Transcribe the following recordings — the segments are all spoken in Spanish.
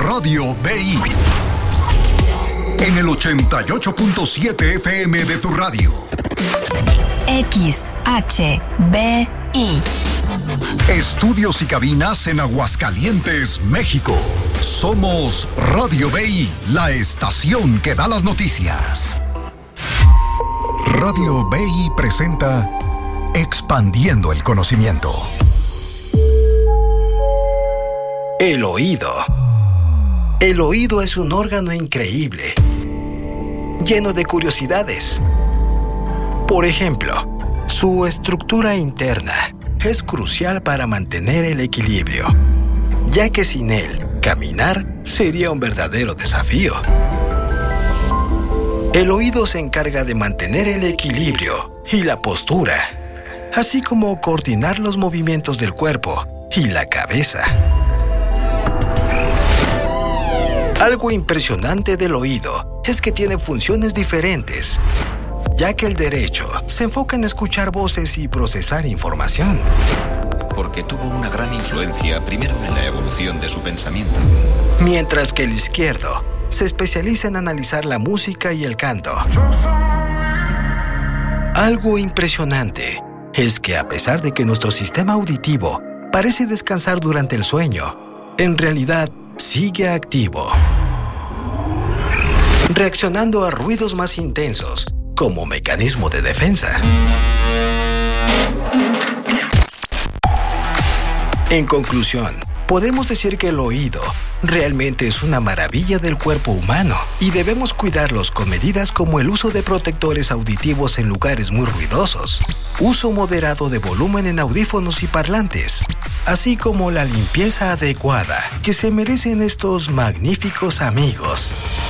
Radio BI. En el 88.7 FM de tu radio. XHBI. Estudios y cabinas en Aguascalientes, México. Somos Radio BI, la estación que da las noticias. Radio BI presenta Expandiendo el conocimiento. El oído. El oído es un órgano increíble, lleno de curiosidades. Por ejemplo, su estructura interna es crucial para mantener el equilibrio, ya que sin él, caminar sería un verdadero desafío. El oído se encarga de mantener el equilibrio y la postura, así como coordinar los movimientos del cuerpo y la cabeza. Algo impresionante del oído es que tiene funciones diferentes, ya que el derecho se enfoca en escuchar voces y procesar información. Porque tuvo una gran influencia primero en la evolución de su pensamiento. Mientras que el izquierdo se especializa en analizar la música y el canto. Algo impresionante es que a pesar de que nuestro sistema auditivo parece descansar durante el sueño, en realidad sigue activo, reaccionando a ruidos más intensos como mecanismo de defensa. En conclusión, podemos decir que el oído realmente es una maravilla del cuerpo humano y debemos cuidarlos con medidas como el uso de protectores auditivos en lugares muy ruidosos, uso moderado de volumen en audífonos y parlantes, así como la limpieza adecuada que se merecen estos magníficos amigos.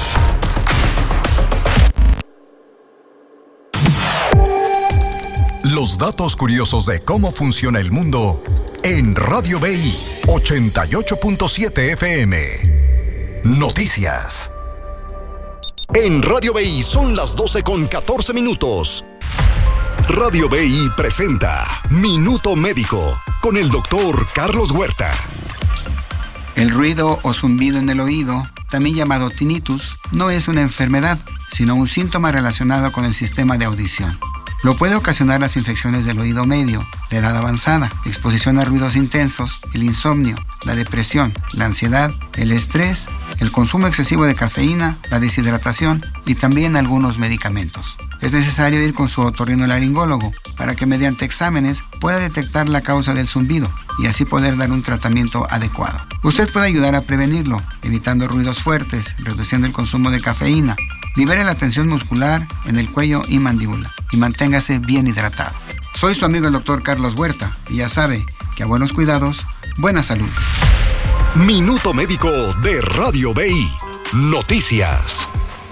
Los datos curiosos de cómo funciona el mundo en Radio BI 88.7 FM. Noticias. En Radio BI son las 12:14. Radio BI presenta Minuto Médico con el doctor Carlos Huerta. El ruido o zumbido en el oído, también llamado tinnitus, no es una enfermedad, sino un síntoma relacionado con el sistema de audición. Lo puede ocasionar las infecciones del oído medio, la edad avanzada, exposición a ruidos intensos, el insomnio, la depresión, la ansiedad, el estrés, el consumo excesivo de cafeína, la deshidratación y también algunos medicamentos. Es necesario ir con su otorrinolaringólogo para que mediante exámenes pueda detectar la causa del zumbido y así poder dar un tratamiento adecuado. Usted puede ayudar a prevenirlo, evitando ruidos fuertes, reduciendo el consumo de cafeína. Libere la tensión muscular en el cuello y mandíbula y manténgase bien hidratado. Soy su amigo el doctor Carlos Huerta y ya sabe que a buenos cuidados, buena salud. Minuto Médico de Radio BI. Noticias.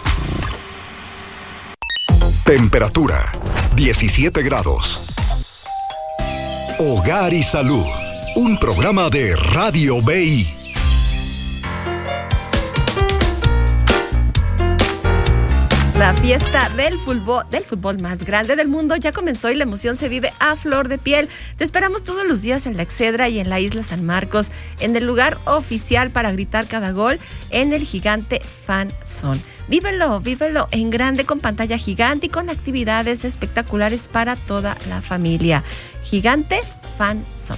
Temperatura 17 grados. Hogar y Salud, un programa de Radio BI. La fiesta del fútbol más grande del mundo ya comenzó y la emoción se vive a flor de piel. Te esperamos todos los días en la Excedra y en la Isla San Marcos, en el lugar oficial para gritar cada gol, en el Gigante Fan Zone. Vívelo en grande con pantalla gigante y con actividades espectaculares para toda la familia. Gigante Fan Zone.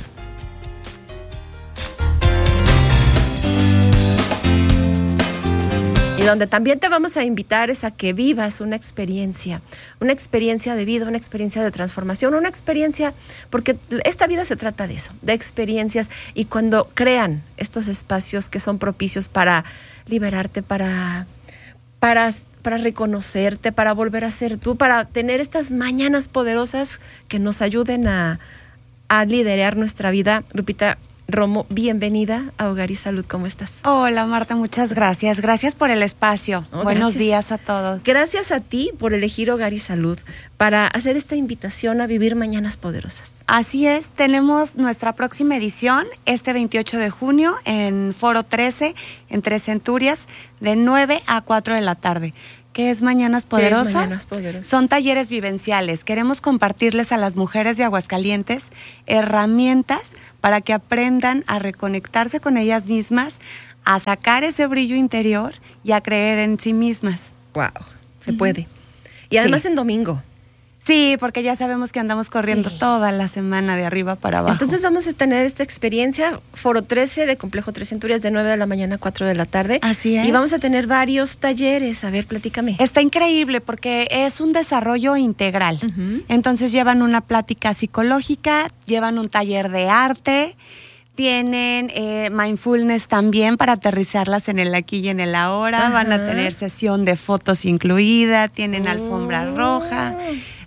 Y donde también te vamos a invitar es a que vivas una experiencia de vida, una experiencia de transformación, una experiencia, porque esta vida se trata de eso, de experiencias, y cuando crean estos espacios que son propicios para liberarte, para reconocerte, para volver a ser tú, para tener estas mañanas poderosas que nos ayuden a liderar nuestra vida. Lupita Romo, bienvenida a Hogar y Salud, ¿cómo estás? Hola Marta, muchas gracias. Gracias por el espacio. Buenos días a todos. Gracias a ti por elegir Hogar y Salud para hacer esta invitación a vivir mañanas poderosas. Así es, tenemos nuestra próxima edición este 28 de junio en Foro 13, en Tres Centurias, de 9 a 4 de la tarde. ¿Qué es Mañanas Poderosas? ¿Qué es Mañanas Poderosas? Son talleres vivenciales. Queremos compartirles a las mujeres de Aguascalientes herramientas para que aprendan a reconectarse con ellas mismas, a sacar ese brillo interior y a creer en sí mismas. Wow, se puede. Y además Sí. en domingo. Sí, porque ya sabemos que andamos corriendo toda la semana de arriba para abajo. Entonces vamos a tener esta experiencia, Foro 13 de Complejo 3 Centurias, de 9 de la mañana a 4 de la tarde. Así es. Y vamos a tener varios talleres. A ver, platícame. Está increíble porque es un desarrollo integral. Entonces llevan una plática psicológica, llevan un taller de arte, tienen mindfulness también para aterrizarlas en el aquí y en el ahora. Van a tener sesión de fotos incluida, tienen alfombra roja.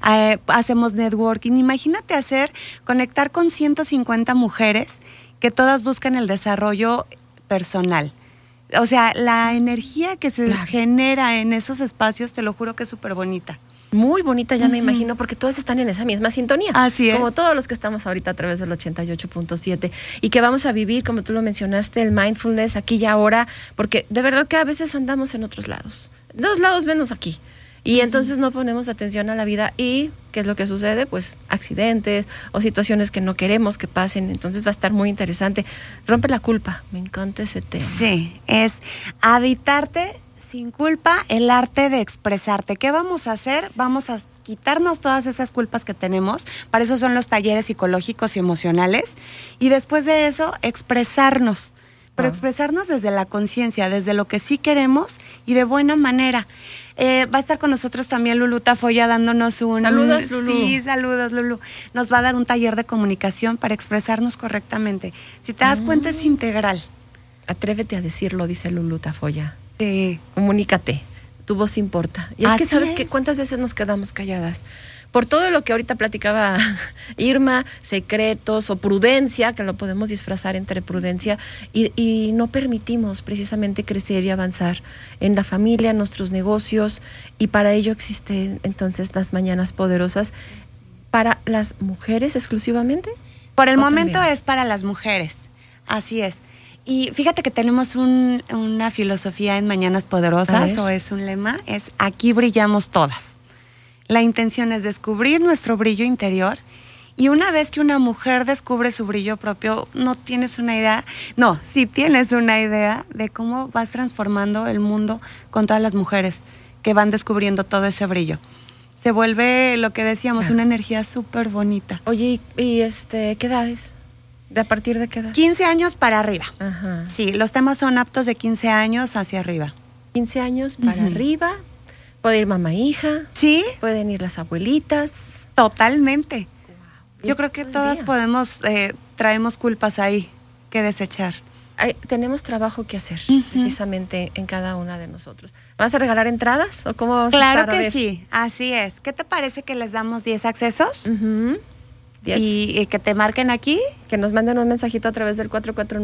Hacemos networking. Imagínate conectar con 150 mujeres que todas buscan el desarrollo personal. O sea, la energía que se genera en esos espacios, te lo juro que es súper bonita. Muy bonita, ya me imagino, porque todas están en esa misma sintonía. Así es. Como todos los que estamos ahorita a través del 88.7 y que vamos a vivir, como tú lo mencionaste, el mindfulness aquí y ahora, porque de verdad que a veces andamos en otros lados. Dos lados menos aquí. Y entonces no ponemos atención a la vida y ¿qué es lo que sucede? Pues accidentes o situaciones que no queremos que pasen. Entonces va a estar muy interesante. Rompe la culpa. Me encanta ese tema. Sí, es habitarte sin culpa, el arte de expresarte. ¿Qué vamos a hacer? Vamos a quitarnos todas esas culpas que tenemos. Para eso son los talleres psicológicos y emocionales. Y después de eso, expresarnos. Pero expresarnos desde la conciencia, desde lo que sí queremos y de buena manera. Va a estar con nosotros también Lulú Tafoya dándonos un... Saludos, Lulú. Sí, saludos, Lulú. Nos va a dar un taller de comunicación para expresarnos correctamente. Si te das cuenta, es integral. Atrévete a decirlo, dice Lulú Tafoya. Sí. Comunícate, tu voz importa. Y es que Así sabes es. que cuántas veces nos quedamos calladas. Por todo lo que ahorita platicaba Irma, secretos o prudencia, que lo podemos disfrazar entre prudencia, y no permitimos precisamente crecer y avanzar en la familia, en nuestros negocios, y para ello existen entonces las Mañanas Poderosas para las mujeres exclusivamente. Por el ¿O momento también? es para las mujeres, así es. Y fíjate que tenemos una filosofía en Mañanas A Poderosas, ver. o es un lema, es aquí brillamos todas. La intención es descubrir nuestro brillo interior, y una vez que una mujer descubre su brillo propio, sí tienes una idea de cómo vas transformando el mundo con todas las mujeres que van descubriendo todo ese brillo. Se vuelve, lo que decíamos, Claro. una energía súper bonita. Oye, ¿y ¿qué edades? ¿De a partir de qué edad? 15 años para arriba. Ajá. Sí, los temas son aptos de 15 años hacia arriba. 15 años para arriba. Puede ir mamá, hija. Sí, Pueden ir las abuelitas. totalmente. Yo creo que todo el todas día. traemos culpas ahí que desechar. Tenemos trabajo que hacer, precisamente en cada una de nosotros. ¿Vas a regalar entradas o cómo vamos a Claro estar? A que ver. sí, así es. ¿Qué te parece que les damos 10 accesos? Ujú. 10. Y que te marquen aquí? Que nos manden un mensajito a través del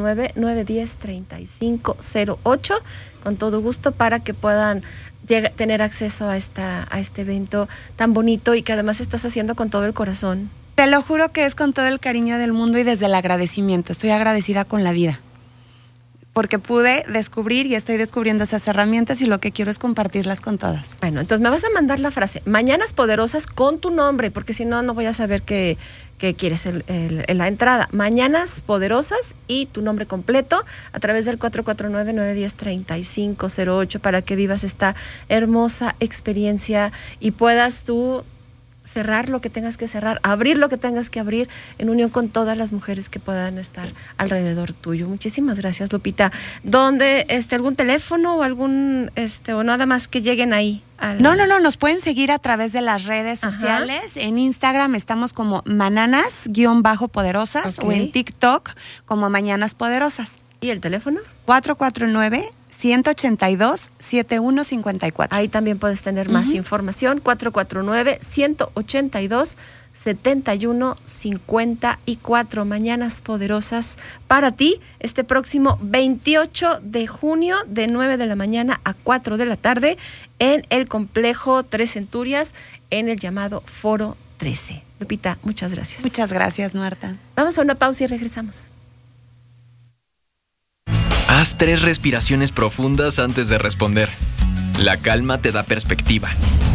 449-910-3508 con todo gusto para que puedan tener acceso a este evento tan bonito y que además estás haciendo con todo el corazón. Te lo juro que es con todo el cariño del mundo y desde el agradecimiento. Estoy agradecida con la vida, porque pude descubrir y estoy descubriendo esas herramientas, y lo que quiero es compartirlas con todas. Bueno, entonces me vas a mandar la frase Mañanas Poderosas con tu nombre, porque si no, no voy a saber que quieres la entrada. Mañanas Poderosas y tu nombre completo a través del 449-910-3508 para que vivas esta hermosa experiencia y puedas tú cerrar lo que tengas que cerrar, abrir lo que tengas que abrir en unión con todas las mujeres que puedan estar alrededor tuyo. Muchísimas gracias, Lupita. ¿Dónde, algún teléfono o algún, o nada más que lleguen ahí? No, nos pueden seguir a través de las redes Ajá. sociales. En Instagram estamos como Mananas-Poderosas, Ok. o en TikTok como Mañanas Poderosas. ¿Y el teléfono? 449-182-7154. Ahí también puedes tener más información. 449-182-7154. Mañanas Poderosas para ti este próximo 28 de junio de 9 de la mañana a 4 de la tarde en el Complejo 3 Centurias en el llamado Foro 13. Lupita, muchas gracias. Muchas gracias, Marta. Vamos a una pausa y regresamos. Haz 3 respiraciones profundas antes de responder. La calma te da perspectiva.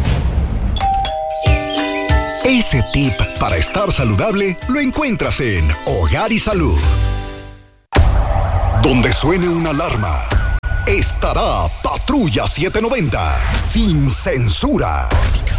Ese tip para estar saludable lo encuentras en Hogar y Salud. Donde suene una alarma, estará Patrulla 790, sin censura.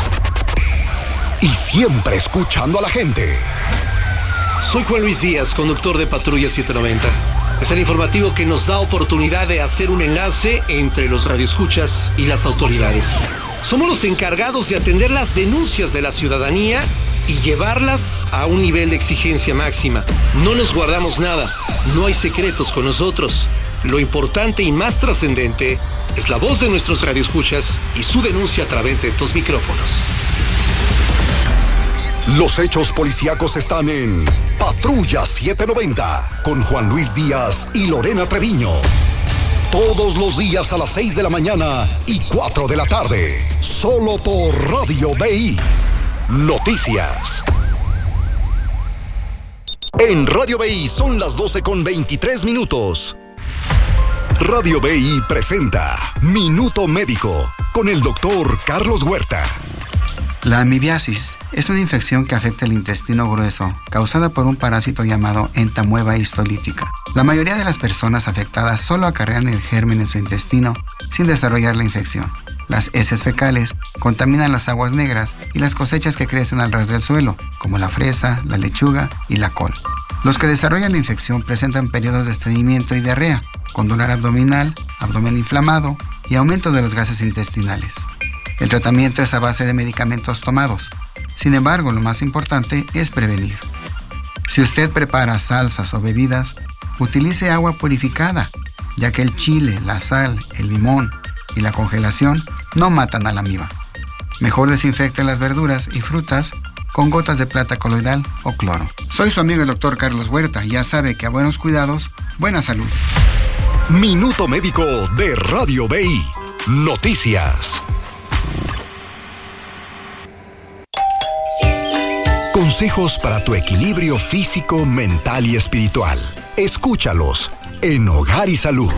Y siempre escuchando a la gente. Soy Juan Luis Díaz, conductor de Patrulla 790. Es el informativo que nos da oportunidad de hacer un enlace entre los radioescuchas y las autoridades. Somos los encargados de atender las denuncias de la ciudadanía y llevarlas a un nivel de exigencia máxima. No nos guardamos nada, no hay secretos con nosotros. Lo importante y más trascendente es la voz de nuestros radioescuchas y su denuncia a través de estos micrófonos. Los hechos policíacos están en Patrulla 790 con Juan Luis Díaz y Lorena Treviño. Todos los días a las 6 de la mañana y 4 de la tarde. Solo por Radio BI. Noticias. En Radio BI son las 12:23. Radio BI presenta Minuto Médico con el doctor Carlos Huerta. La amibiasis es una infección que afecta el intestino grueso, causada por un parásito llamado entamueba histolítica. La mayoría de las personas afectadas solo acarrean el germen en su intestino sin desarrollar la infección. Las heces fecales contaminan las aguas negras y las cosechas que crecen al ras del suelo, como la fresa, la lechuga y la col. Los que desarrollan la infección presentan periodos de estreñimiento y diarrea, con dolor abdominal, abdomen inflamado y aumento de los gases intestinales. El tratamiento es a base de medicamentos tomados. Sin embargo, lo más importante es prevenir. Si usted prepara salsas o bebidas, utilice agua purificada, ya que el chile, la sal, el limón y la congelación no matan a la amiba. Mejor desinfecte las verduras y frutas con gotas de plata coloidal o cloro. Soy su amigo el doctor Carlos Huerta y ya sabe que a buenos cuidados, buena salud. Minuto Médico de Radio BI. Noticias. Consejos para tu equilibrio físico, mental y espiritual. Escúchalos en Hogar y Salud.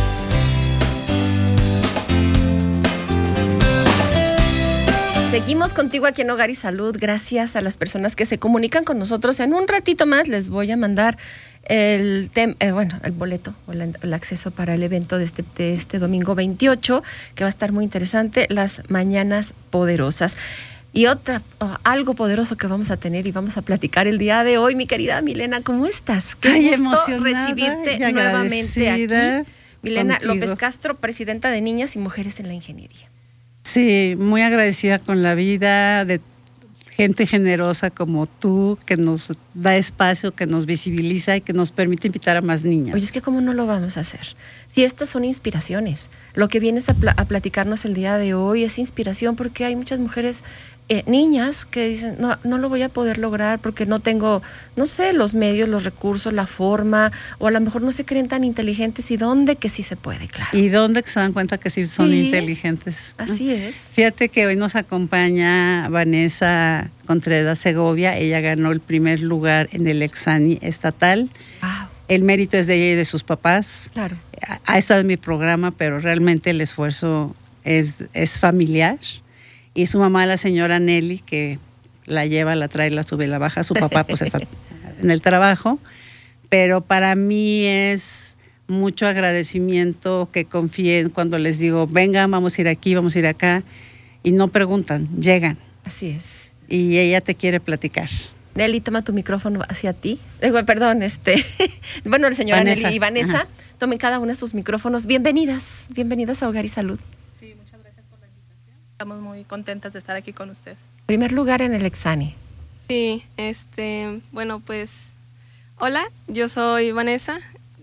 Seguimos contigo aquí en Hogar y Salud. Gracias a las personas que se comunican con nosotros. En un ratito más les voy a mandar el boleto o el acceso para el evento de este domingo 28, que va a estar muy interesante, las Mañanas Poderosas. Y algo poderoso que vamos a tener y vamos a platicar el día de hoy. Mi querida Milena, ¿cómo estás? Qué gusto recibirte nuevamente aquí. Milena contigo. López Castro, presidenta de Niñas y Mujeres en la Ingeniería. Sí, muy agradecida con la vida de gente generosa como tú, que nos da espacio, que nos visibiliza y que nos permite invitar a más niñas. Oye, es que ¿cómo no lo vamos a hacer? Si estas son inspiraciones, lo que vienes a platicarnos el día de hoy es inspiración, porque hay muchas mujeres, niñas, que dicen, no lo voy a poder lograr porque no tengo, no sé, los medios, los recursos, la forma, o a lo mejor no se creen tan inteligentes, y dónde que sí se puede, claro. Y dónde que se dan cuenta que sí son inteligentes. Así es. Fíjate que hoy nos acompaña Vanessa Contreras Segovia. Ella ganó el primer lugar en el Exani estatal. Wow. El mérito es de ella y de sus papás. Claro. Ha estado en mi programa, pero realmente el esfuerzo es familiar. Y su mamá, la señora Nelly, que la lleva, la trae, la sube, la baja. Su papá, pues, está en el trabajo. Pero para mí es mucho agradecimiento que confíen cuando les digo, vengan, vamos a ir aquí, vamos a ir acá. Y no preguntan, llegan. Así es. Y ella te quiere platicar. Nelly, toma tu micrófono hacia ti. Perdón, bueno, la señora Vanessa. Nelly y Vanessa, ajá, tomen cada uno de sus micrófonos. Bienvenidas a Hogar y Salud. Sí, muchas gracias por la invitación. Estamos muy contentas de estar aquí con usted. Primer lugar en el Exani. Sí, bueno, pues, hola, yo soy Vanessa.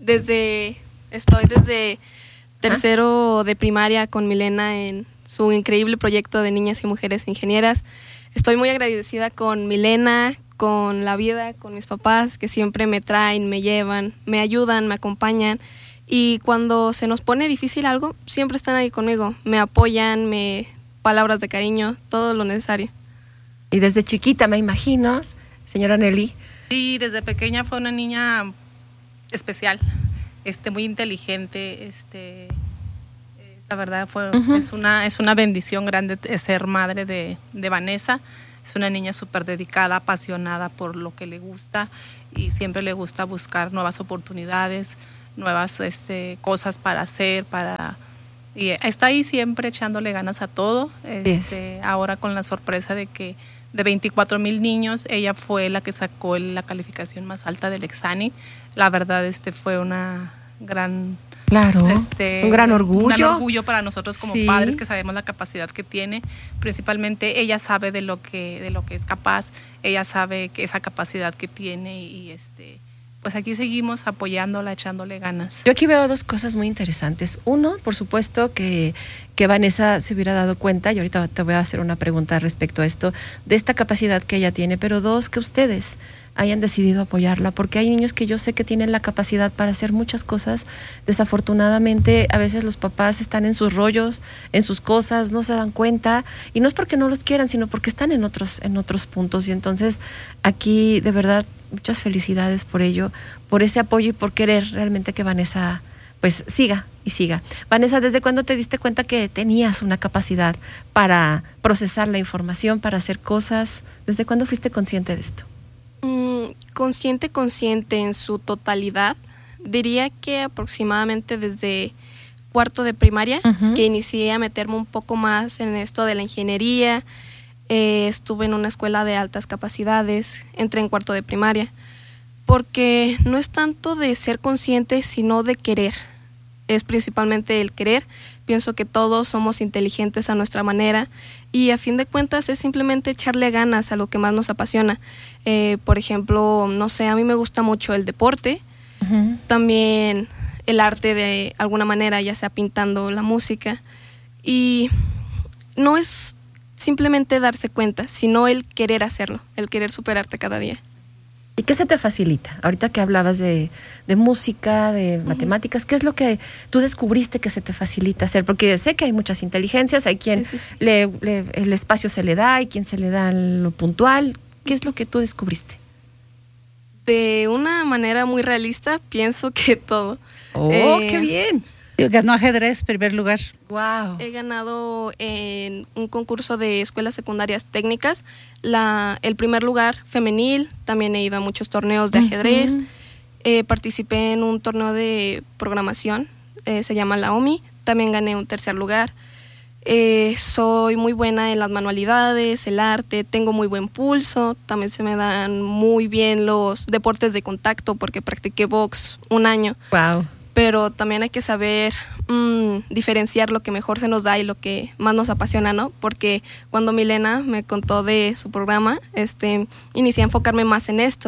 Estoy desde tercero de primaria con Milena en su increíble proyecto de Niñas y Mujeres Ingenieras. Estoy muy agradecida con Milena, con la vida, con mis papás, que siempre me traen, me llevan, me ayudan, me acompañan. Y cuando se nos pone difícil algo, siempre están ahí conmigo. Me apoyan, palabras de cariño, todo lo necesario. Y desde chiquita, me imagino, señora Nelly. Sí, desde pequeña fue una niña especial, muy inteligente. La verdad es una bendición grande ser madre de Vanessa. Es una niña súper dedicada, apasionada por lo que le gusta y siempre le gusta buscar nuevas oportunidades. nuevas cosas para hacer, y está ahí siempre echándole ganas a todo. Ahora con la sorpresa de que de 24,000 niños, ella fue la que sacó la calificación más alta del Exani. La verdad, fue una gran... Claro, un gran orgullo. Un gran orgullo para nosotros como padres, que sabemos la capacidad que tiene. Principalmente ella sabe de lo que es capaz, ella sabe que esa capacidad que tiene y pues aquí seguimos apoyándola, echándole ganas. Yo aquí veo dos cosas muy interesantes. Uno, por supuesto, que Vanessa se hubiera dado cuenta, y ahorita te voy a hacer una pregunta respecto a esto, de esta capacidad que ella tiene, pero dos, que ustedes hayan decidido apoyarla, porque hay niños que yo sé que tienen la capacidad para hacer muchas cosas. Desafortunadamente, a veces los papás están en sus rollos, en sus cosas, no se dan cuenta, y no es porque no los quieran, sino porque están en otros puntos. Y entonces, aquí, de verdad, muchas felicidades por ello, por ese apoyo y por querer realmente que Vanessa pues siga y siga. Vanessa, ¿desde cuándo te diste cuenta que tenías una capacidad para procesar la información, para hacer cosas? ¿Desde cuándo fuiste consciente de esto? Consciente en su totalidad. Diría que aproximadamente desde cuarto de primaria, que inicié a meterme un poco más en esto de la ingeniería. Estuve en una escuela de altas capacidades, entré en cuarto de primaria, porque no es tanto de ser consciente, sino de querer. Es principalmente el querer. Pienso que todos somos inteligentes a nuestra manera y a fin de cuentas es simplemente echarle ganas a lo que más nos apasiona. Por ejemplo, no sé, a mí me gusta mucho el deporte, también el arte de alguna manera, ya sea pintando, la música, y no es simplemente darse cuenta, sino el querer hacerlo, el querer superarte cada día. ¿Y qué se te facilita? Ahorita que hablabas de música, de matemáticas, ¿qué es lo que tú descubriste que se te facilita hacer? Porque sé que hay muchas inteligencias, hay quien el espacio se le da, hay quien se le da lo puntual. ¿Qué es lo que tú descubriste? De una manera muy realista, pienso que todo. ¡Qué bien! Ganó ajedrez, primer lugar. Wow. He ganado en un concurso de escuelas secundarias técnicas el primer lugar femenil. También he ido a muchos torneos de ajedrez. Participé en un torneo de programación, se llama la OMI. También gané un tercer lugar. Soy muy buena en las manualidades, el arte, tengo muy buen pulso. También se me dan muy bien los deportes de contacto porque practiqué box un año. Wow. Pero también hay que saber diferenciar lo que mejor se nos da y lo que más nos apasiona, ¿no? Porque cuando Milena me contó de su programa, inicié a enfocarme más en esto.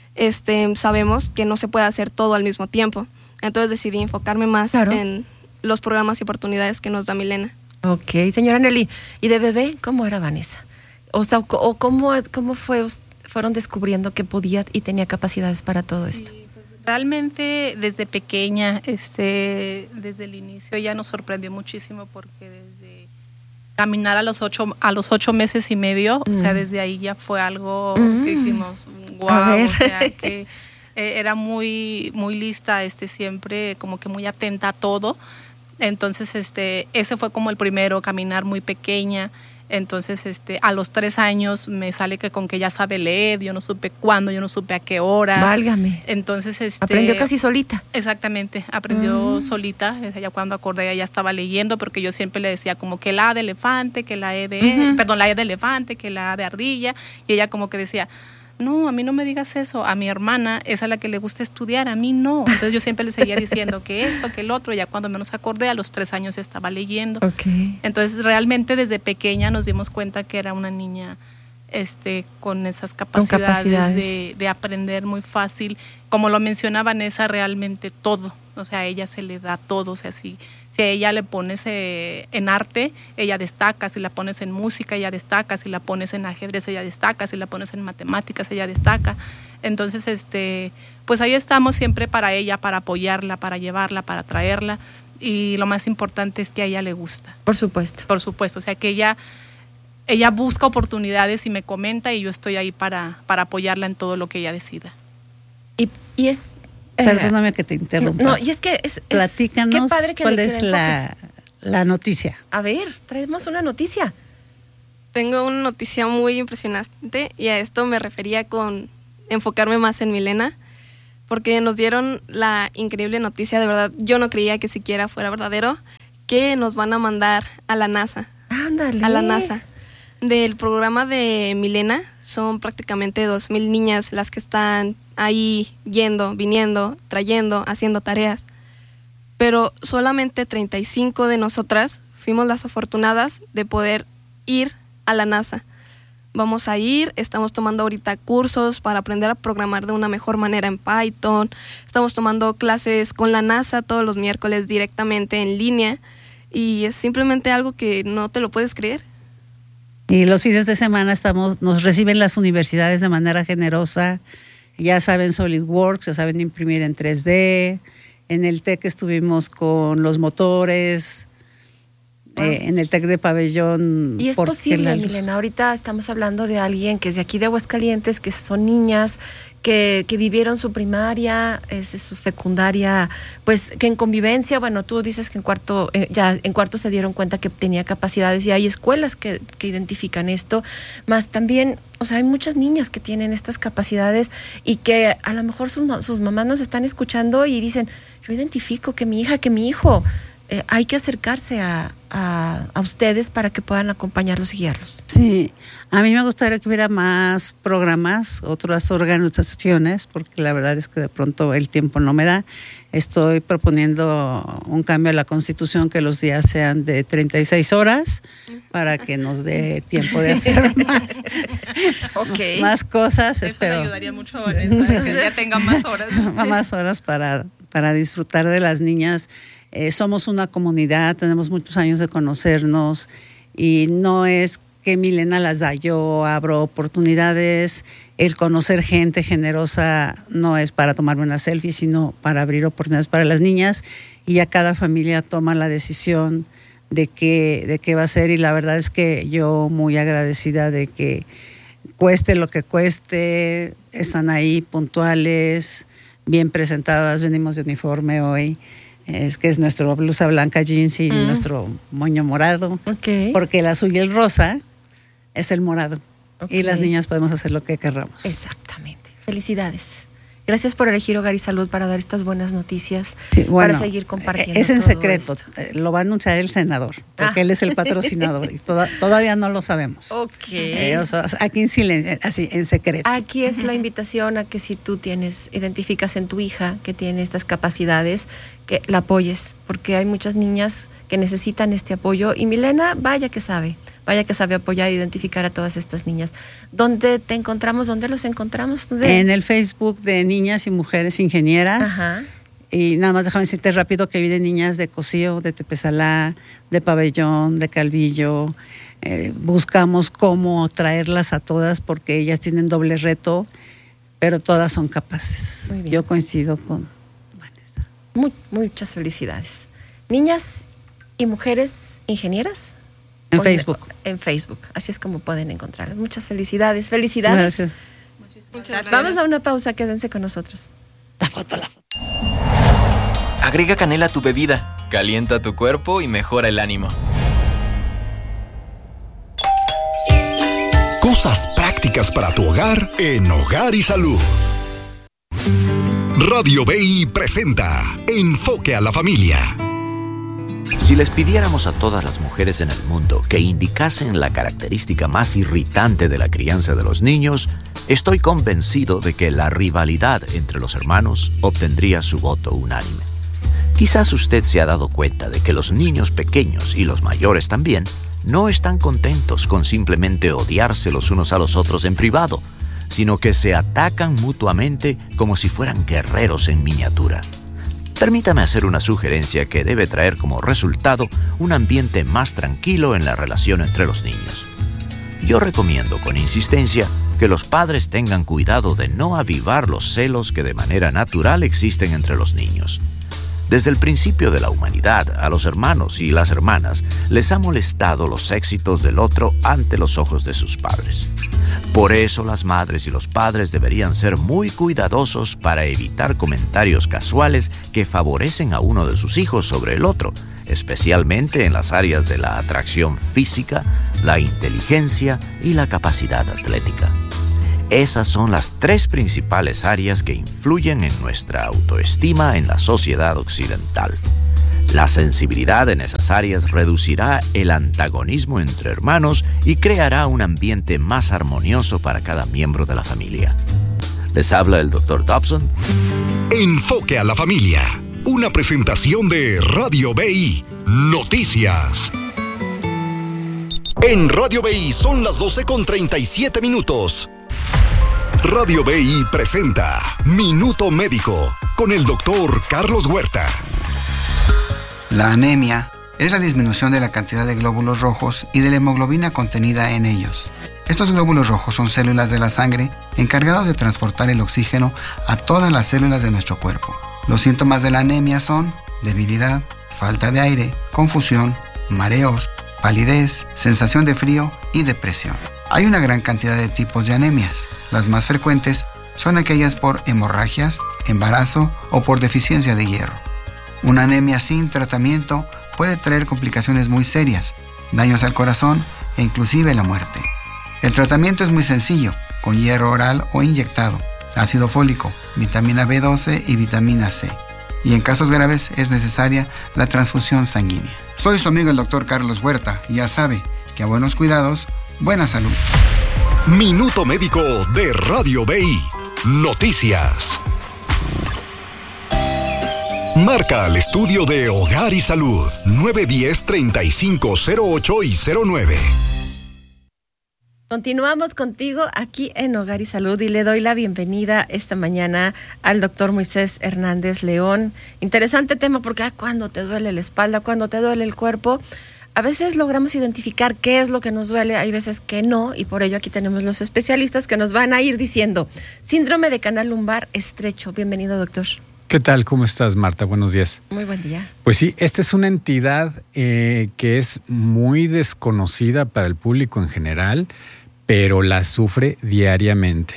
Sabemos que no se puede hacer todo al mismo tiempo. Entonces decidí enfocarme más en los programas y oportunidades que nos da Milena. Ok, señora Nelly, ¿y de bebé cómo era Vanessa? O sea, ¿cómo fueron descubriendo que podía y tenía capacidades para todo esto? Realmente desde pequeña, desde el inicio ella nos sorprendió muchísimo porque desde caminar a los 8 meses y medio, o sea, desde ahí ya fue algo que dijimos, wow, o sea, que era muy, muy lista, siempre como que muy atenta a todo. Entonces, ese fue como el primero, caminar muy pequeña. Entonces, a los 3 años me sale con que ya sabe leer, yo no supe cuándo, yo no supe a qué hora. Válgame. Entonces, aprendió casi solita. Exactamente, aprendió solita. Ya cuando acordé ella ya estaba leyendo, porque yo siempre le decía como que la A de elefante, que la E de, la E de elefante, que la A de ardilla, y ella como que decía, no, a mí no me digas eso, a mi hermana es a la que le gusta estudiar, a mí no. Entonces yo siempre le seguía diciendo que esto, que el otro, ya cuando menos acordé, a los 3 años estaba leyendo. Okay. Entonces realmente desde pequeña nos dimos cuenta que era una niña con esas capacidades de aprender muy fácil. Como lo menciona Vanessa, realmente todo, o sea, a ella se le da todo, o sea, si a ella le pones en arte, ella destaca, si la pones en música, ella destaca, si la pones en ajedrez, ella destaca, si la pones en matemáticas, ella destaca. Entonces, pues ahí estamos siempre para ella, para apoyarla, para llevarla, para traerla, y lo más importante es que a ella le gusta. Por supuesto. Por supuesto, o sea, que ella busca oportunidades y me comenta y yo estoy ahí para apoyarla en todo lo que ella decida. Y es... Perdóname que te interrumpa. No, y es que platícanos qué padre que cuál es la noticia. A ver, traemos una noticia. Tengo una noticia muy impresionante y a esto me refería con enfocarme más en Milena, porque nos dieron la increíble noticia, de verdad, yo no creía que siquiera fuera verdadero, que nos van a mandar a la NASA. ¡Ándale! A la NASA. Del programa de Milena, son prácticamente 2,000 niñas las que están ahí yendo, viniendo, trayendo, haciendo tareas. Pero solamente 35 de nosotras fuimos las afortunadas de poder ir a la NASA. Vamos a ir, estamos tomando ahorita cursos para aprender a programar de una mejor manera en Python. Estamos tomando clases con la NASA todos los miércoles directamente en línea. Y es simplemente algo que no te lo puedes creer. Y los fines de semana nos reciben las universidades de manera generosa. Ya saben SolidWorks, ya saben imprimir en 3D. En el TEC estuvimos con los motores. En el TEC de Pabellón. Y es posible, Milena. Ahorita estamos hablando de alguien que es de aquí de Aguascalientes, que son niñas que vivieron su primaria, su secundaria, pues que en convivencia, bueno, tú dices que en cuarto se dieron cuenta que tenía capacidades y hay escuelas que identifican esto, más también, o sea, hay muchas niñas que tienen estas capacidades y que a lo mejor sus mamás nos están escuchando y dicen, yo identifico que mi hija, que mi hijo... hay que acercarse a ustedes para que puedan acompañarlos y guiarlos. Sí, a mí me gustaría que hubiera más programas, otras organizaciones, porque la verdad es que de pronto el tiempo no me da. Estoy proponiendo un cambio a la Constitución, que los días sean de 36 horas para que nos dé tiempo de hacer más cosas. Eso le ayudaría mucho a que ya tenga más horas. Más horas para disfrutar de las niñas. Somos una comunidad, tenemos muchos años de conocernos y no es que Milena las da, yo abro oportunidades. El conocer gente generosa no es para tomarme una selfie, sino para abrir oportunidades para las niñas, y ya cada familia toma la decisión de qué va a ser, y la verdad es que yo muy agradecida de que cueste lo que cueste, están ahí puntuales, bien presentadas, venimos de uniforme hoy. Es que es nuestra blusa blanca, jeans y nuestro moño morado. Okay. Porque el azul y el rosa es el morado. Okay. Y las niñas podemos hacer lo que querramos. Exactamente. Felicidades. Gracias por elegir Hogar y Salud para dar estas buenas noticias, sí, bueno, para seguir compartiendo. Es en todo secreto, lo va a anunciar el senador, porque él es el patrocinador y todavía no lo sabemos. Ok. O sea, aquí en silencio, así, en secreto. Aquí es la invitación a que si tú identificas en tu hija que tiene estas capacidades, que la apoyes, porque hay muchas niñas que necesitan este apoyo, y Milena, vaya que sabe apoyar e identificar a todas estas niñas. ¿Dónde te encontramos? ¿Dónde los encontramos? En el Facebook de Niñas y Mujeres Ingenieras. Ajá. Y nada más déjame decirte rápido que vienen niñas de Cocío, de Tepezalá, de Pabellón, de Calvillo. Buscamos cómo traerlas a todas porque ellas tienen doble reto, pero todas son capaces. Muy bien. Yo coincido con Vanessa. Muchas felicidades. Niñas y Mujeres Ingenieras. En Facebook. En Facebook, así es como pueden encontrarlas. Muchas felicidades. Felicidades. Gracias. Muchas gracias. Vamos a una pausa, quédense con nosotros. La foto. Agrega canela a tu bebida, calienta tu cuerpo y mejora el ánimo. Cosas prácticas para tu hogar en Hogar y Salud. Radio BI presenta Enfoque a la Familia. Si les pidiéramos a todas las mujeres en el mundo que indicasen la característica más irritante de la crianza de los niños, estoy convencido de que la rivalidad entre los hermanos obtendría su voto unánime. Quizás usted se ha dado cuenta de que los niños pequeños y los mayores también no están contentos con simplemente odiarse los unos a los otros en privado, sino que se atacan mutuamente como si fueran guerreros en miniatura. Permítame hacer una sugerencia que debe traer como resultado un ambiente más tranquilo en la relación entre los niños. Yo recomiendo con insistencia que los padres tengan cuidado de no avivar los celos que de manera natural existen entre los niños. Desde el principio de la humanidad, a los hermanos y las hermanas les ha molestado los éxitos del otro ante los ojos de sus padres. Por eso las madres y los padres deberían ser muy cuidadosos para evitar comentarios casuales que favorecen a uno de sus hijos sobre el otro, especialmente en las áreas de la atracción física, la inteligencia y la capacidad atlética. Esas son las 3 principales áreas que influyen en nuestra autoestima en la sociedad occidental. La sensibilidad en esas áreas reducirá el antagonismo entre hermanos y creará un ambiente más armonioso para cada miembro de la familia. Les habla el Dr. Dobson. Enfoque a la familia. Una presentación de Radio BI Noticias. En Radio BI son las 12:37. Radio BI presenta Minuto Médico con el Dr. Carlos Huerta. La anemia es la disminución de la cantidad de glóbulos rojos y de la hemoglobina contenida en ellos. Estos glóbulos rojos son células de la sangre encargados de transportar el oxígeno a todas las células de nuestro cuerpo. Los síntomas de la anemia son debilidad, falta de aire, confusión, mareos, palidez, sensación de frío y depresión. Hay una gran cantidad de tipos de anemias. Las más frecuentes son aquellas por hemorragias, embarazo o por deficiencia de hierro. Una anemia sin tratamiento puede traer complicaciones muy serias, daños al corazón e inclusive la muerte. El tratamiento es muy sencillo, con hierro oral o inyectado, ácido fólico, vitamina B12 y vitamina C. Y en casos graves es necesaria la transfusión sanguínea. Soy su amigo el Dr. Carlos Huerta y ya sabe que a buenos cuidados, buena salud. Minuto Médico de Radio BI Noticias. Marca al estudio de Hogar y Salud 910-3508 y 09. Continuamos contigo aquí en Hogar y Salud y le doy la bienvenida esta mañana al doctor Moisés Hernández León. Interesante tema porque cuando te duele la espalda, cuando te duele el cuerpo, a veces logramos identificar qué es lo que nos duele, hay veces que no, y por ello aquí tenemos los especialistas que nos van a ir diciendo. Síndrome de canal lumbar estrecho. Bienvenido, doctor. ¿Qué tal? ¿Cómo estás, Marta? Buenos días. Muy buen día. Pues sí, esta es una entidad que es muy desconocida para el público en general, pero la sufre diariamente.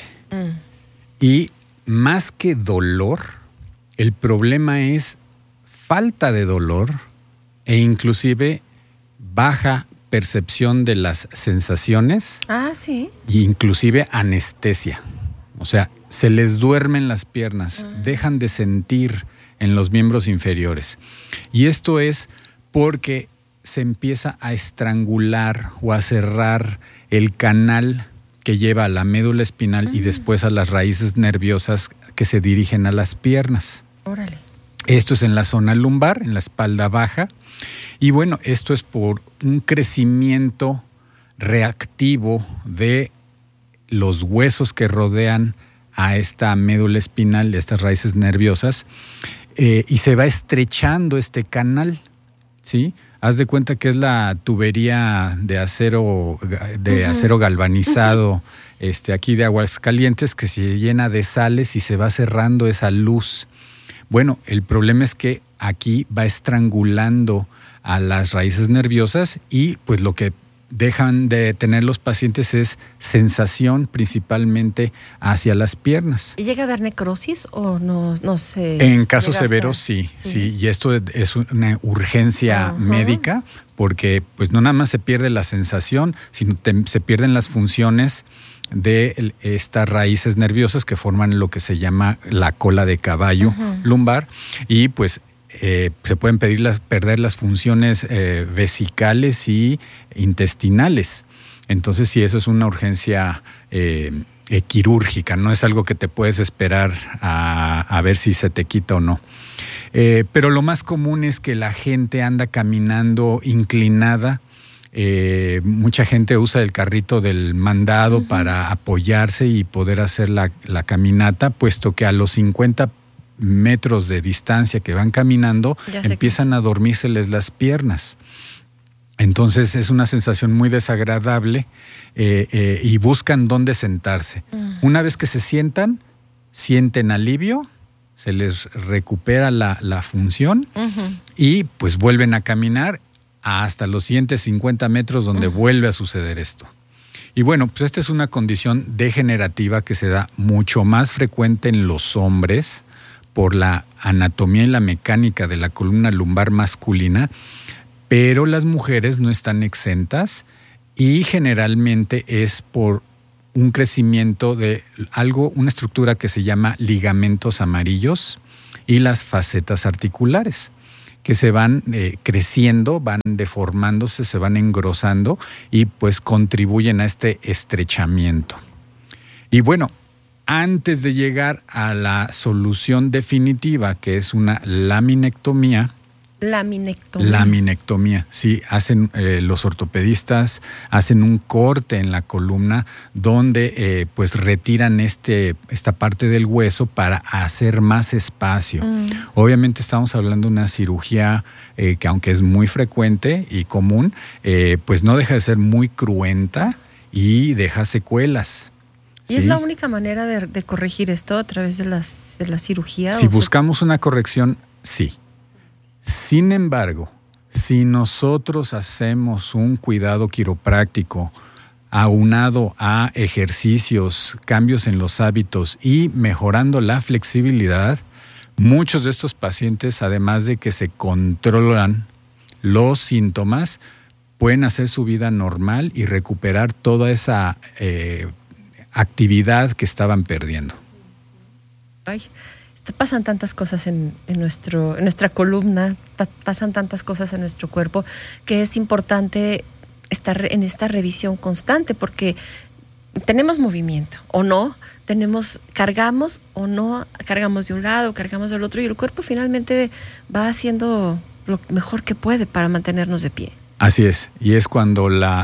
Y más que dolor, el problema es falta de dolor e inclusive baja percepción de las sensaciones. Sí. E inclusive anestesia. O sea, se les duermen las piernas, dejan de sentir en los miembros inferiores. Y esto es porque se empieza a estrangular o a cerrar el canal que lleva a la médula espinal y después a las raíces nerviosas que se dirigen a las piernas. Órale. Esto es en la zona lumbar, en la espalda baja. Y bueno, esto es por un crecimiento reactivo de los huesos que rodean a esta médula espinal, de estas raíces nerviosas, y se va estrechando este canal, ¿sí? Haz de cuenta que es la tubería de acero galvanizado aquí de Aguascalientes, que se llena de sales y se va cerrando esa luz. Bueno, el problema es que aquí va estrangulando a las raíces nerviosas y pues lo que dejan de tener los pacientes es sensación principalmente hacia las piernas. ¿Y llega a haber necrosis o no sé? En casos severos sí. Y esto es una urgencia médica porque pues no nada más se pierde la sensación, sino se pierden las funciones de estas raíces nerviosas que forman lo que se llama la cola de caballo lumbar y pues se pueden perder las funciones vesicales y intestinales. Entonces, sí, eso es una urgencia quirúrgica, no es algo que te puedes esperar a ver si se te quita o no. Pero lo más común es que la gente anda caminando inclinada. Mucha gente usa el carrito del mandado para apoyarse y poder hacer la caminata, puesto que a los 50 metros de distancia que van caminando empiezan a dormírseles las piernas. Entonces es una sensación muy desagradable y buscan dónde sentarse. Una vez que se sientan, sienten alivio, se les recupera la función y pues vuelven a caminar hasta los siguientes 50 metros donde vuelve a suceder esto. Y bueno, pues esta es una condición degenerativa que se da mucho más frecuente en los hombres por la anatomía y la mecánica de la columna lumbar masculina, pero las mujeres no están exentas y generalmente es por un crecimiento de una estructura que se llama ligamentos amarillos y las facetas articulares, que se van creciendo, van deformándose, se van engrosando y pues contribuyen a este estrechamiento. Y bueno, antes de llegar a la solución definitiva, que es una laminectomía. Laminectomía, sí, hacen los ortopedistas, hacen un corte en la columna donde pues retiran esta parte del hueso para hacer más espacio. Obviamente estamos hablando de una cirugía que, aunque es muy frecuente y común, pues no deja de ser muy cruenta y deja secuelas. ¿Y es la única manera de corregir esto a través de la cirugía? Si buscamos una corrección, sí. Sin embargo, si nosotros hacemos un cuidado quiropráctico aunado a ejercicios, cambios en los hábitos y mejorando la flexibilidad, muchos de estos pacientes, además de que se controlan los síntomas, pueden hacer su vida normal y recuperar toda esa actividad que estaban perdiendo. Ay, pasan tantas cosas en nuestra columna, pasan tantas cosas en nuestro cuerpo, que es importante estar en esta revisión constante, porque tenemos movimiento o no, cargamos o no, cargamos de un lado, cargamos del otro, y el cuerpo finalmente va haciendo lo mejor que puede para mantenernos de pie. Así es, y es cuando la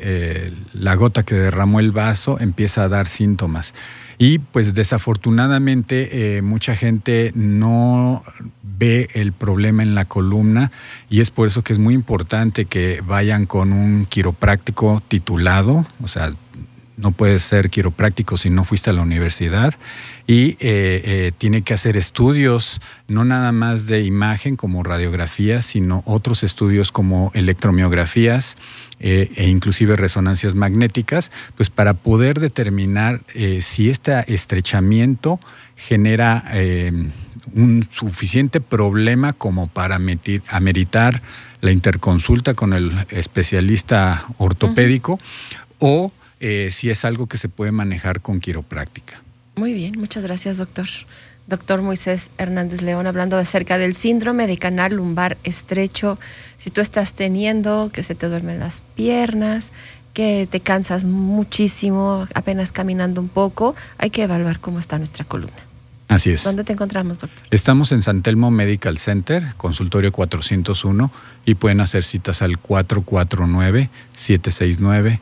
gota que derramó el vaso empieza a dar síntomas. Y pues desafortunadamente mucha gente no ve el problema en la columna, y es por eso que es muy importante que vayan con un quiropráctico titulado. O sea, no puedes ser quiropráctico si no fuiste a la universidad, y tiene que hacer estudios no nada más de imagen como radiografías, sino otros estudios como electromiografías e inclusive resonancias magnéticas, pues para poder determinar si este estrechamiento genera un suficiente problema como para ameritar la interconsulta con el especialista ortopédico, o si es algo que se puede manejar con quiropráctica. Muy bien, muchas gracias, doctor. Doctor Moisés Hernández León, hablando acerca del síndrome de canal lumbar estrecho. Si tú estás teniendo que se te duermen las piernas, que te cansas muchísimo apenas caminando un poco, hay que evaluar cómo está nuestra columna. Así es. ¿Dónde te encontramos, doctor? Estamos en San Telmo Medical Center, consultorio 401, y pueden hacer citas al 449-769-6389.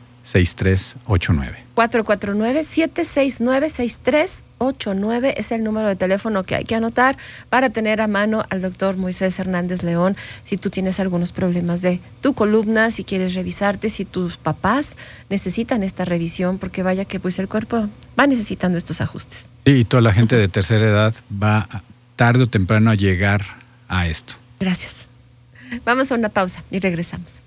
449-769-6389 es el número de teléfono que hay que anotar para tener a mano al doctor Moisés Hernández León. Si tú tienes algunos problemas de tu columna, si quieres revisarte, si tus papás necesitan esta revisión, porque vaya que pues el cuerpo va necesitando estos ajustes. Sí, y toda la gente de tercera edad va tarde o temprano a llegar a esto. Gracias. Vamos a una pausa y regresamos.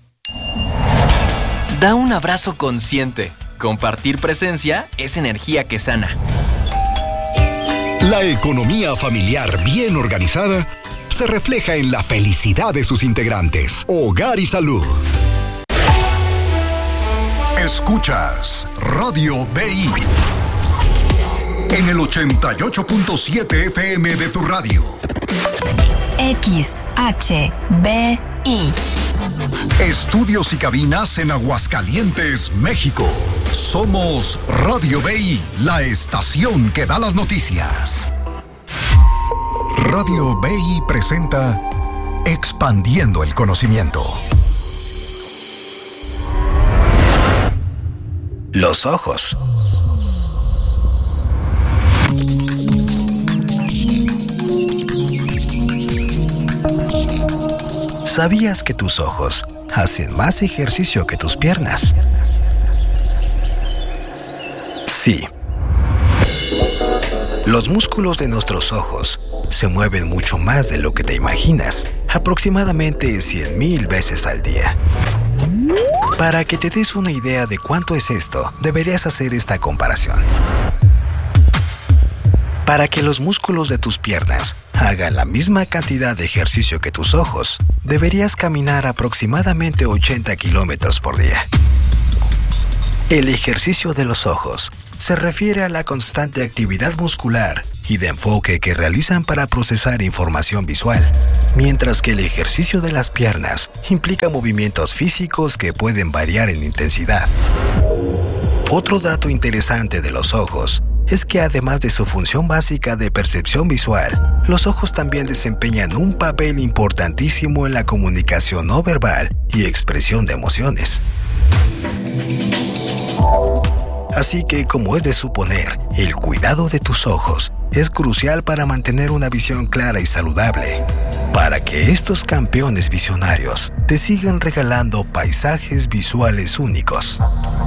Da un abrazo consciente. Compartir presencia es energía que sana. La economía familiar bien organizada se refleja en la felicidad de sus integrantes. Hogar y Salud. Escuchas Radio BI en el 88.7 FM de tu radio. XHBI. Estudios y cabinas en Aguascalientes, México. Somos Radio BI, la estación que da las noticias. Radio BI presenta Expandiendo el Conocimiento. Los ojos. ¿Sabías que tus ojos hacen más ejercicio que tus piernas? Sí. Los músculos de nuestros ojos se mueven mucho más de lo que te imaginas, aproximadamente 100,000 veces al día. Para que te des una idea de cuánto es esto, deberías hacer esta comparación. Para que los músculos de tus piernas hagan la misma cantidad de ejercicio que tus ojos, deberías caminar aproximadamente 80 kilómetros por día. El ejercicio de los ojos se refiere a la constante actividad muscular y de enfoque que realizan para procesar información visual, mientras que el ejercicio de las piernas implica movimientos físicos que pueden variar en intensidad. Otro dato interesante de los ojos es que además de su función básica de percepción visual, los ojos también desempeñan un papel importantísimo en la comunicación no verbal y expresión de emociones. Así que, como es de suponer, el cuidado de tus ojos es crucial para mantener una visión clara y saludable, para que estos campeones visionarios te sigan regalando paisajes visuales únicos.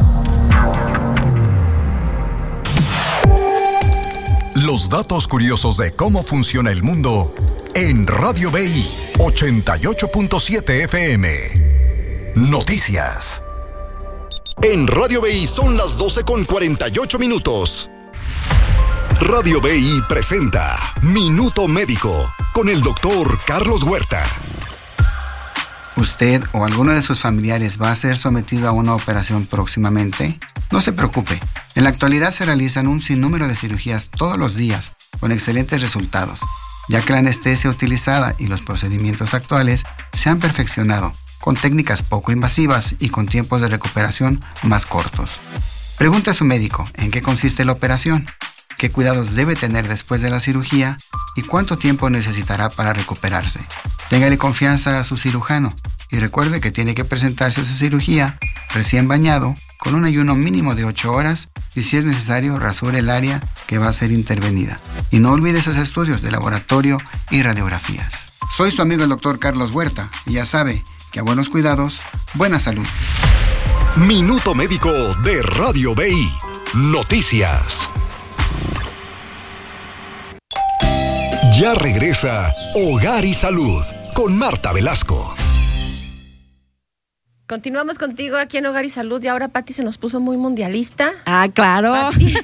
Los datos curiosos de cómo funciona el mundo en Radio BI 88.7 FM. Noticias. En Radio BI son las 12:48. Radio BI presenta Minuto Médico con el doctor Carlos Huerta. ¿Usted o alguno de sus familiares va a ser sometido a una operación próximamente? No se preocupe. En la actualidad se realizan un sinnúmero de cirugías todos los días con excelentes resultados, ya que la anestesia utilizada y los procedimientos actuales se han perfeccionado con técnicas poco invasivas y con tiempos de recuperación más cortos. Pregunte a su médico en qué consiste la operación, qué cuidados debe tener después de la cirugía y cuánto tiempo necesitará para recuperarse. Téngale confianza a su cirujano y recuerde que tiene que presentarse a su cirugía recién bañado, con un ayuno mínimo de 8 horas y, si es necesario, rasure el área que va a ser intervenida. Y no olvide sus estudios de laboratorio y radiografías. Soy su amigo el doctor Carlos Huerta y ya sabe que a buenos cuidados, buena salud. Minuto Médico de Radio BI. Noticias. Ya regresa Hogar y Salud con Marta Velasco. Continuamos contigo aquí en Hogar y Salud y ahora Pati se nos puso muy mundialista. Ah, claro.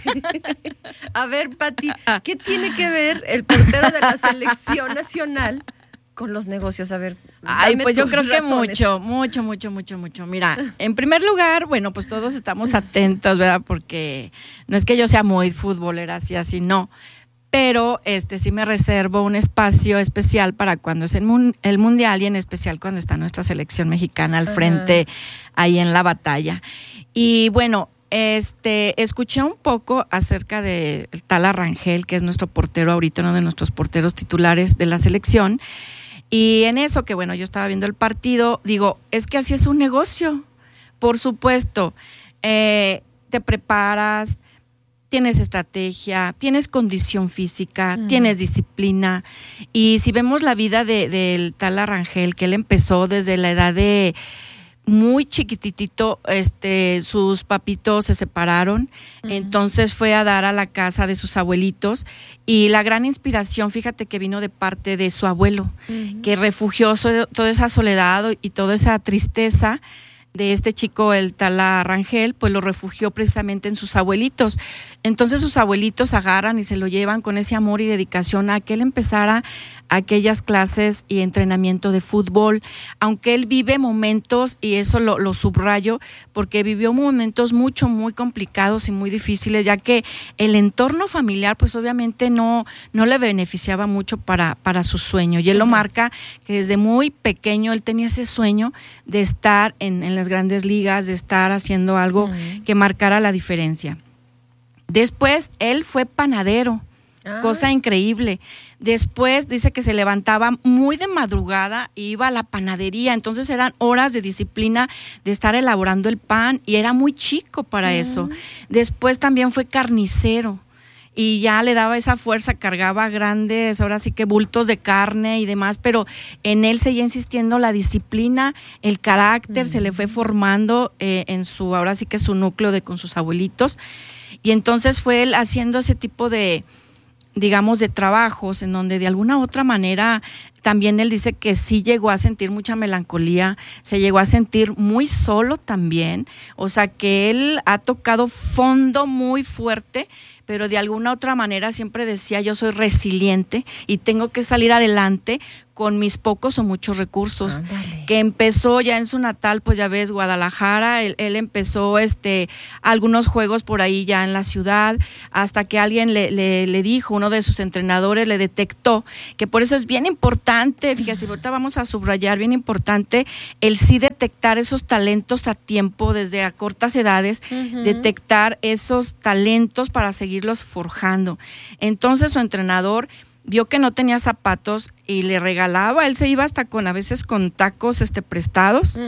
A ver, Pati, ¿qué tiene que ver el portero de la selección nacional con los negocios? A ver, ay, pues yo creo razones. que mucho. Mira, en primer lugar, bueno, pues todos estamos atentos, ¿verdad? Porque no es que yo sea muy futbolera, así, no. Pero sí me reservo un espacio especial para cuando es el mundial y en especial cuando está nuestra selección mexicana al frente ahí en la batalla. Y bueno, escuché un poco acerca de Tala Rangel, que es nuestro portero ahorita, uno de nuestros porteros titulares de la selección. Y en eso que bueno, yo estaba viendo el partido, digo, es que así es un negocio. Por supuesto, te preparas, tienes estrategia, tienes condición física, tienes disciplina. Y si vemos la vida del Tala Rangel, que él empezó desde la edad de muy chiquititito, sus papitos se separaron, entonces fue a dar a la casa de sus abuelitos y la gran inspiración, fíjate que vino de parte de su abuelo, que refugió toda esa soledad y toda esa tristeza de este chico, el Tala Rangel, pues lo refugió precisamente en sus abuelitos. Entonces sus abuelitos agarran y se lo llevan con ese amor y dedicación a que él empezara aquellas clases y entrenamiento de fútbol, aunque él vive momentos, y eso lo subrayo, porque vivió momentos muy complicados y muy difíciles, ya que el entorno familiar pues obviamente no le beneficiaba mucho para su sueño, y él lo marca que desde muy pequeño él tenía ese sueño de estar en las grandes ligas, de estar haciendo algo que marcara la diferencia. Después él fue panadero, cosa increíble. Después dice que se levantaba muy de madrugada e iba a la panadería, entonces eran horas de disciplina de estar elaborando el pan y era muy chico para eso. Después también fue carnicero y ya le daba esa fuerza, cargaba grandes, ahora sí que bultos de carne y demás, pero en él seguía insistiendo la disciplina, el carácter se le fue formando en su, ahora sí que su núcleo con sus abuelitos, y entonces fue él haciendo ese tipo de, digamos, de trabajos en donde de alguna u otra manera también él dice que sí llegó a sentir mucha melancolía, se llegó a sentir muy solo también, o sea que él ha tocado fondo muy fuerte, pero de alguna otra manera siempre decía: yo soy resiliente y tengo que salir adelante con mis pocos o muchos recursos, que empezó ya en su natal, pues ya ves, Guadalajara, él empezó algunos juegos por ahí ya en la ciudad, hasta que alguien le dijo, uno de sus entrenadores le detectó, que por eso es bien importante, fíjate, ahorita vamos a subrayar, bien importante, el sí detectar esos talentos a tiempo, desde a cortas edades, detectar esos talentos para seguirlos forjando. Entonces su entrenador vio que no tenía zapatos y le regalaba, él se iba hasta a veces con tacos prestados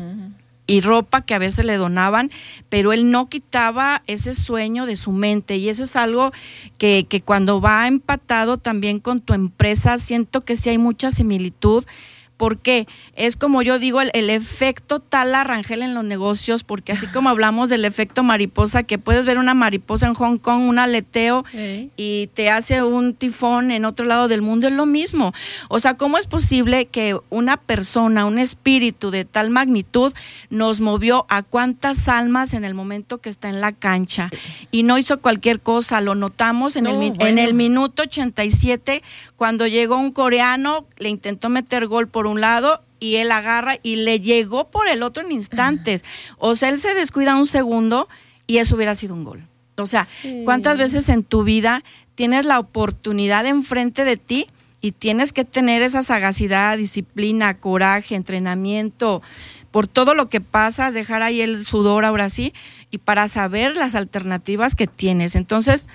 y ropa que a veces le donaban, pero él no quitaba ese sueño de su mente, y eso es algo que cuando va empatado también con tu empresa, siento que sí hay mucha similitud. Porque es como yo digo, el efecto Tala Rangel en los negocios, porque así como hablamos del efecto mariposa, que puedes ver una mariposa en Hong Kong, un aleteo y te hace un tifón en otro lado del mundo, es lo mismo. O sea, ¿cómo es posible que una persona, un espíritu de tal magnitud nos movió a cuántas almas en el momento que está en la cancha? Y no hizo cualquier cosa, lo notamos en el minuto 87, cuando llegó un coreano, le intentó meter gol por un lado y él agarra y le llegó por el otro en instantes. O sea, él se descuida un segundo y eso hubiera sido un gol. O sea, ¿cuántas veces en tu vida tienes la oportunidad enfrente de ti y tienes que tener esa sagacidad, disciplina, coraje, entrenamiento, por todo lo que pasas, dejar ahí el sudor ahora sí, y para saber las alternativas que tienes? Entonces,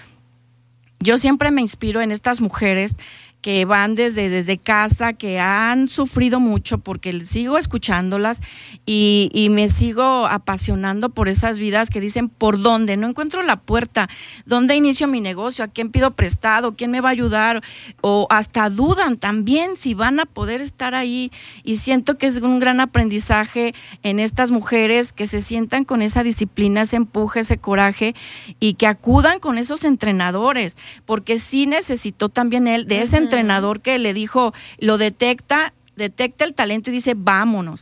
yo siempre me inspiro en estas mujeres que van desde casa, que han sufrido mucho, porque sigo escuchándolas y me sigo apasionando por esas vidas que dicen, ¿por dónde? No encuentro la puerta. ¿Dónde inicio mi negocio? ¿A quién pido prestado? ¿Quién me va a ayudar? O hasta dudan también si van a poder estar ahí, y siento que es un gran aprendizaje en estas mujeres que se sientan con esa disciplina, ese empuje, ese coraje, y que acudan con esos entrenadores, porque sí necesitó también él de ese entrenador que le dijo, lo detecta el talento y dice, vámonos,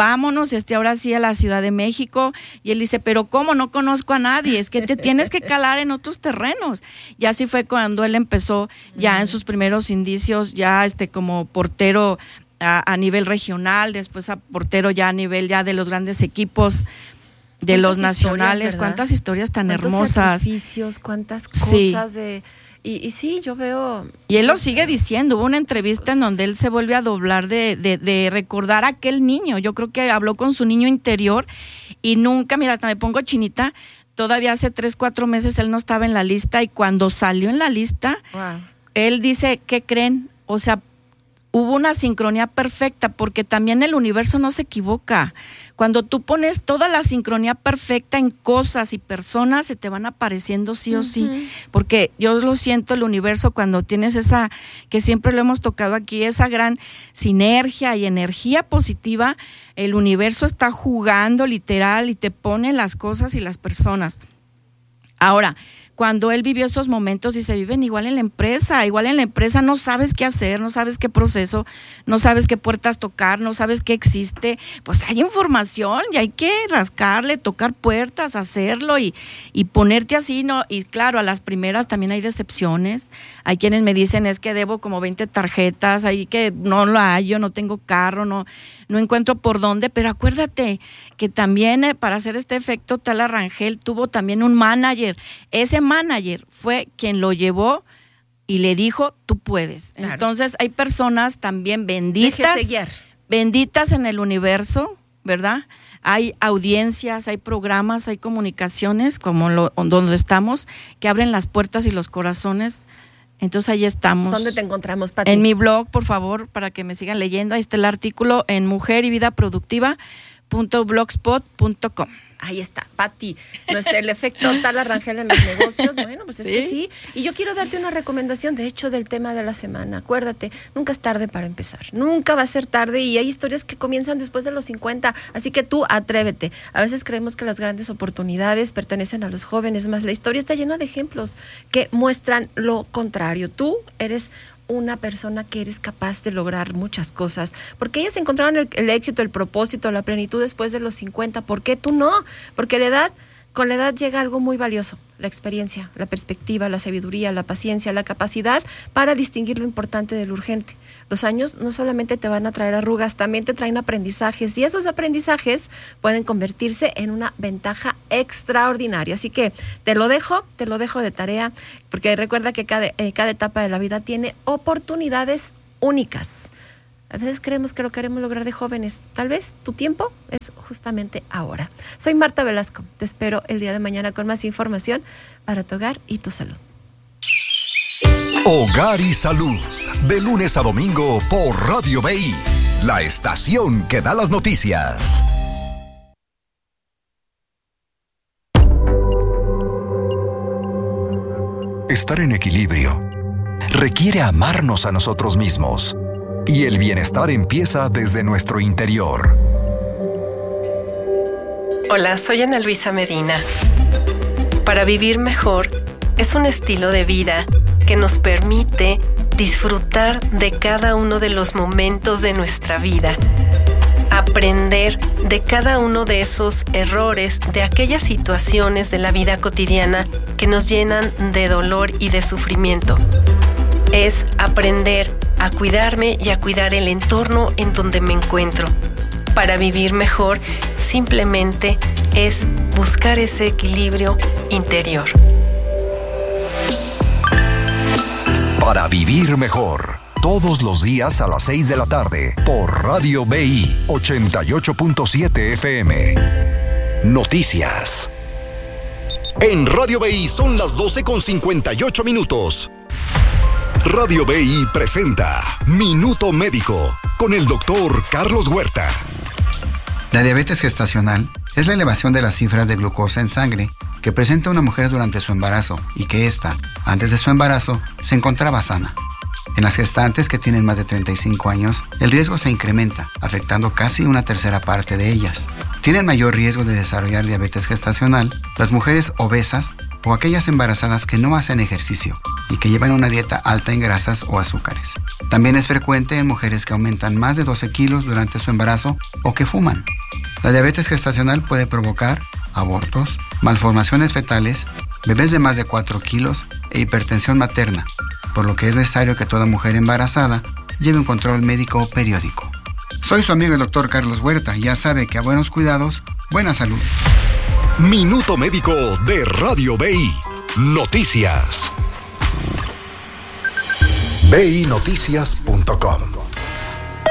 ahora sí a la Ciudad de México. Y él dice, pero ¿cómo? No conozco a nadie, es que te tienes que calar en otros terrenos. Y así fue cuando él empezó ya en sus primeros indicios, ya como portero a nivel regional, después a portero ya a nivel ya de los grandes equipos, de los nacionales. Cuántas historias tan hermosas. Cuántos sacrificios, cuántas cosas Y sí, yo veo... Y él lo sigue diciendo, hubo una entrevista en donde él se vuelve a doblar de recordar a aquel niño. Yo creo que habló con su niño interior y nunca, mira, me pongo chinita, todavía hace 3-4 meses él no estaba en la lista, y cuando salió en la lista, él dice, ¿qué creen? O sea, hubo una sincronía perfecta, porque también el universo no se equivoca. Cuando tú pones toda la sincronía perfecta en cosas y personas, se te van apareciendo sí o sí, porque yo lo siento, el universo, cuando tienes esa, que siempre lo hemos tocado aquí, esa gran sinergia y energía positiva, el universo está jugando literal y te pone las cosas y las personas. Ahora, cuando él vivió esos momentos, y se viven igual en la empresa no sabes qué hacer, no sabes qué proceso, no sabes qué puertas tocar, no sabes qué existe, pues hay información y hay que rascarle, tocar puertas, hacerlo y ponerte así, ¿no? Y claro, a las primeras también hay decepciones, hay quienes me dicen, es que debo como 20 tarjetas, hay que no lo hallo, no tengo carro, no encuentro por dónde, pero acuérdate que también para hacer este efecto Tala Rangel tuvo también un manager. Ese manager fue quien lo llevó y le dijo, tú puedes. Claro. Entonces hay personas también benditas en el universo, ¿verdad? Hay audiencias, hay programas, hay comunicaciones como donde estamos, que abren las puertas y los corazones. Entonces ahí estamos. ¿Dónde te encontramos, Pati? En mi blog, por favor, para que me sigan leyendo. Ahí está el artículo en mujeryvidaproductiva.blogspot.com. Ahí está, Pati, el efecto Tala Rangel en los negocios. Bueno, pues es que sí. Y yo quiero darte una recomendación, de hecho, del tema de la semana. Acuérdate, nunca es tarde para empezar. Nunca va a ser tarde, y hay historias que comienzan después de los 50. Así que tú atrévete. A veces creemos que las grandes oportunidades pertenecen a los jóvenes, más la historia está llena de ejemplos que muestran lo contrario. Tú eres una persona que eres capaz de lograr muchas cosas, porque ellas encontraron el éxito, el propósito, la plenitud después de los 50. ¿Por qué tú no? Porque con la edad llega algo muy valioso, la experiencia, la perspectiva, la sabiduría, la paciencia, la capacidad para distinguir lo importante de lo urgente. Los años no solamente te van a traer arrugas, también te traen aprendizajes, y esos aprendizajes pueden convertirse en una ventaja extraordinaria. Así que te lo dejo de tarea, porque recuerda que cada etapa de la vida tiene oportunidades únicas. A veces creemos que lo queremos lograr de jóvenes. Tal vez tu tiempo es justamente ahora. Soy Marta Velasco. Te espero el día de mañana con más información para tu hogar y tu salud. Hogar y Salud, de lunes a domingo por Radio BI, la estación que da las noticias. Estar en equilibrio requiere amarnos a nosotros mismos. Y el bienestar empieza desde nuestro interior. Hola, soy Ana Luisa Medina. Para vivir mejor es un estilo de vida que nos permite disfrutar de cada uno de los momentos de nuestra vida, aprender de cada uno de esos errores, de aquellas situaciones de la vida cotidiana que nos llenan de dolor y de sufrimiento. Es aprender a cuidarme y a cuidar el entorno en donde me encuentro. Para vivir mejor, simplemente es buscar ese equilibrio interior. Para vivir mejor, todos los días a las 6 de la tarde, por Radio BI 88.7 FM. Noticias. En Radio BI son las 12:58. Radio BI presenta Minuto Médico con el doctor Carlos Huerta. La diabetes gestacional es la elevación de las cifras de glucosa en sangre que presenta una mujer durante su embarazo y que ésta, antes de su embarazo, se encontraba sana. En las gestantes que tienen más de 35 años, el riesgo se incrementa, afectando casi una tercera parte de ellas. Tienen mayor riesgo de desarrollar diabetes gestacional las mujeres obesas o aquellas embarazadas que no hacen ejercicio y que llevan una dieta alta en grasas o azúcares. También es frecuente en mujeres que aumentan más de 12 kilos durante su embarazo o que fuman. La diabetes gestacional puede provocar abortos, malformaciones fetales, bebés de más de 4 kilos e hipertensión materna, por lo que es necesario que toda mujer embarazada lleve un control médico periódico. Soy su amigo el doctor Carlos Huerta y ya sabe que a buenos cuidados, buena salud. Minuto Médico de Radio BI. Noticias. BINoticias.com